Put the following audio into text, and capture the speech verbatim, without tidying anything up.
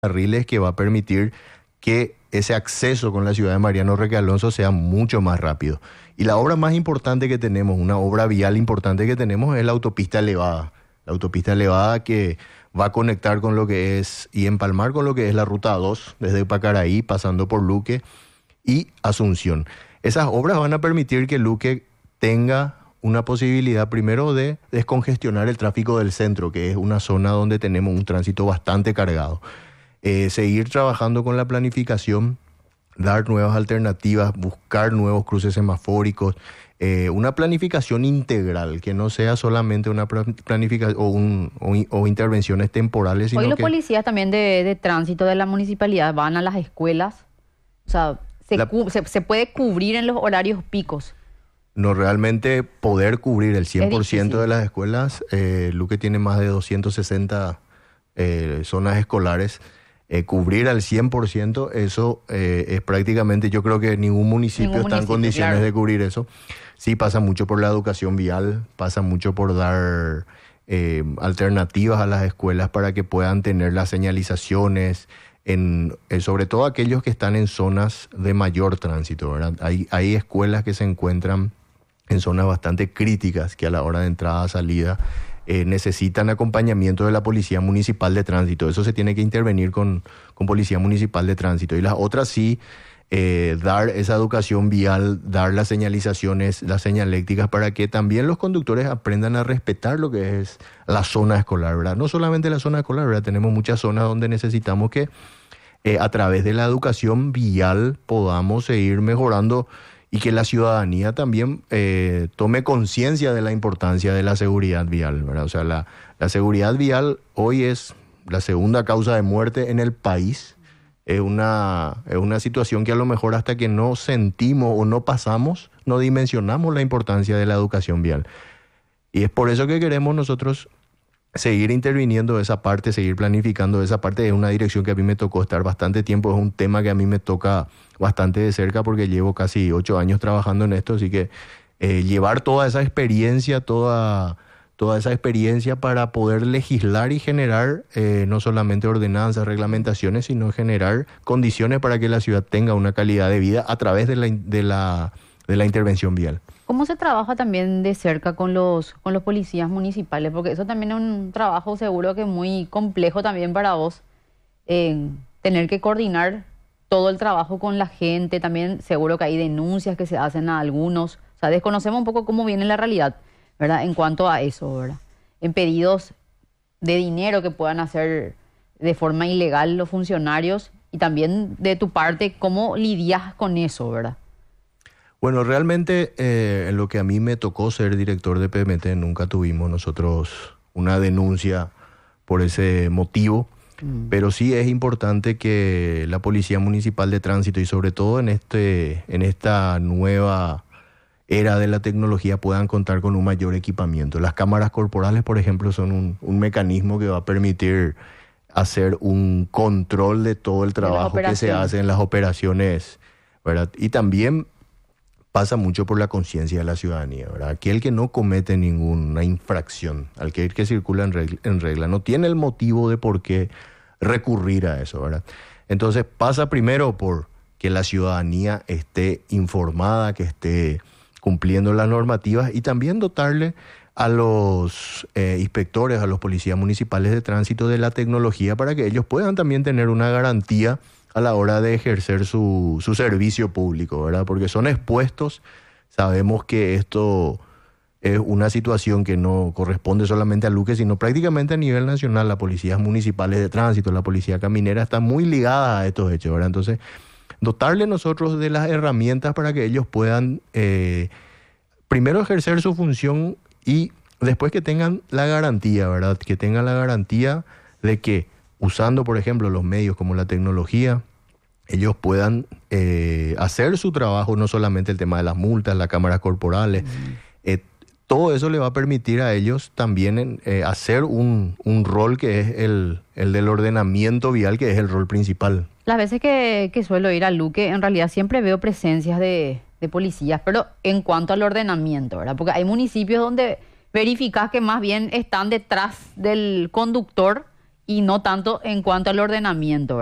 carriles que va a permitir que ese acceso con la ciudad de Mariano Enrique Alonso sea mucho más rápido. Y la obra más importante que tenemos, una obra vial importante que tenemos, es la autopista elevada. La autopista elevada que va a conectar con lo que es y empalmar con lo que es la ruta dos, desde Pacaraí, pasando por Luque y Asunción. Esas obras van a permitir que Luque tenga una posibilidad primero de descongestionar el tráfico del centro, que es una zona donde tenemos un tránsito bastante cargado. Eh, seguir trabajando con la planificación, dar nuevas alternativas, buscar nuevos cruces semafóricos, eh, una planificación integral, que no sea solamente una planificación o, un, o, o intervenciones temporales. Sino Hoy los que policías también de, de tránsito de la municipalidad van a las escuelas, o sea, se, la, cu se, se puede cubrir en los horarios picos. No, realmente poder cubrir el cien por ciento de las escuelas, eh, Luque tiene más de doscientas sesenta eh, zonas escolares. Eh, cubrir al cien por ciento, eso eh, es prácticamente, yo creo que ningún municipio Ningún está municipio, en condiciones claro. de cubrir eso. Sí, pasa mucho por la educación vial, pasa mucho por dar eh, alternativas a las escuelas para que puedan tener las señalizaciones, en, eh, sobre todo aquellos que están en zonas de mayor tránsito, ¿verdad? Hay, hay escuelas que se encuentran en zonas bastante críticas que a la hora de entrada, salida, Eh, necesitan acompañamiento de la Policía Municipal de Tránsito. Eso se tiene que intervenir con, con Policía Municipal de Tránsito. Y las otras sí, eh, dar esa educación vial, dar las señalizaciones, las señalécticas, para que también los conductores aprendan a respetar lo que es la zona escolar, ¿verdad? No solamente la zona escolar, ¿verdad? Tenemos muchas zonas donde necesitamos que eh, a través de la educación vial podamos seguir mejorando y que la ciudadanía también eh, tome conciencia de la importancia de la seguridad vial, ¿verdad? O sea, la, la seguridad vial hoy es la segunda causa de muerte en el país. Es una, es una situación que a lo mejor hasta que no sentimos o no pasamos, no dimensionamos la importancia de la educación vial. Y es por eso que queremos nosotros seguir interviniendo esa parte, seguir planificando esa parte. Es una dirección que a mí me tocó estar bastante tiempo, es un tema que a mí me toca bastante de cerca porque llevo casi ocho años trabajando en esto, así que eh, llevar toda esa experiencia, toda, toda esa experiencia para poder legislar y generar eh, no solamente ordenanzas, reglamentaciones, sino generar condiciones para que la ciudad tenga una calidad de vida a través de la, de la, de la intervención vial. ¿Cómo se trabaja también de cerca con los, con los policías municipales? Porque eso también es un trabajo seguro que muy complejo también para vos, eh, tener que coordinar todo el trabajo con la gente. También seguro que hay denuncias que se hacen a algunos. O sea, desconocemos un poco cómo viene la realidad, ¿verdad? En cuanto a eso, ¿verdad? En pedidos de dinero que puedan hacer de forma ilegal los funcionarios, y también de tu parte, ¿cómo lidias con eso, verdad? Bueno, realmente eh, en lo que a mí me tocó ser director de P M T, nunca tuvimos nosotros una denuncia por ese motivo, mm. pero sí es importante que la Policía Municipal de Tránsito, y sobre todo en, este, en esta nueva era de la tecnología, puedan contar con un mayor equipamiento. Las cámaras corporales, por ejemplo, son un, un mecanismo que va a permitir hacer un control de todo el trabajo que se hace en las operaciones, ¿verdad? Y también pasa mucho por la conciencia de la ciudadanía, ¿verdad? Aquel que no comete ninguna infracción, aquel que circula en regla, en regla, no tiene el motivo de por qué recurrir a eso, ¿verdad? Entonces pasa primero por que la ciudadanía esté informada, que esté cumpliendo las normativas, y también dotarle a los eh, inspectores, a los policías municipales de tránsito de la tecnología para que ellos puedan también tener una garantía a la hora de ejercer su, su servicio público, ¿verdad? Porque son expuestos, sabemos que esto es una situación que no corresponde solamente a Luque, sino prácticamente a nivel nacional. Las policías municipales de tránsito, la policía caminera, están muy ligadas a estos hechos, ¿verdad? Entonces, dotarle nosotros de las herramientas para que ellos puedan eh, primero ejercer su función y después que tengan la garantía, ¿verdad? Que tengan la garantía de que, usando, por ejemplo, los medios como la tecnología, ellos puedan eh, hacer su trabajo, no solamente el tema de las multas, las cámaras corporales. Uh-huh. Eh, todo eso le va a permitir a ellos también eh, hacer un, un rol que es el, el del ordenamiento vial, que es el rol principal. Las veces que, que suelo ir a Luque, en realidad siempre veo presencias de, de policías, pero en cuanto al ordenamiento, ¿verdad? Porque hay municipios donde verificas que más bien están detrás del conductor y no tanto en cuanto al ordenamiento.